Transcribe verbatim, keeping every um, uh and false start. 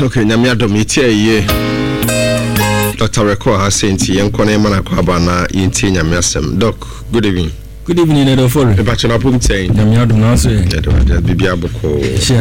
Okay, nyame adom itie ye. Doctor Reko has sent yenkone mana kwaba na yintie nyame asem. Doc, good evening. Good evening, Edo Fori. E ba chena pum tsen. Nyame adom na so. Edo bibia boko.